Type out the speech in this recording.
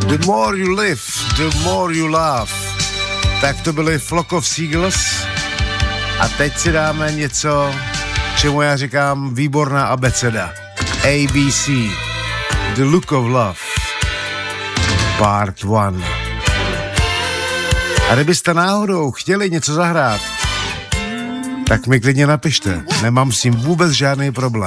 The more you live, the more you love. Tak to byly Flock of Seagulls. A teď si dáme něco, čemu já říkám výborná abeceda. ABC. The Look of Love. Part 1. A kdybyste náhodou chtěli něco zahrát, tak mi klidně napište. Nemám s tím vůbec žádný problém.